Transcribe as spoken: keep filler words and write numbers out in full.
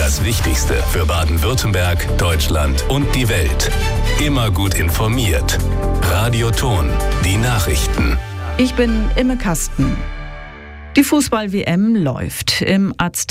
Das Wichtigste für Baden-Württemberg, Deutschland und die Welt. Immer gut informiert. Radio Thon, die Nachrichten. Ich bin Imme Kasten. Die Fußball-W M läuft. Im Aztekenstadion